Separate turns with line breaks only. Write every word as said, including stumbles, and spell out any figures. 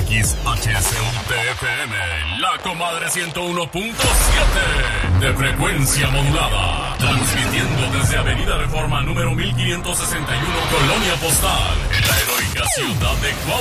X H S U T F M, La Comadre ciento uno punto siete de frecuencia modulada, transmitiendo desde Avenida Reforma número mil quinientos sesenta y uno, Colonia Postal, en la heroica ciudad de Cuautla.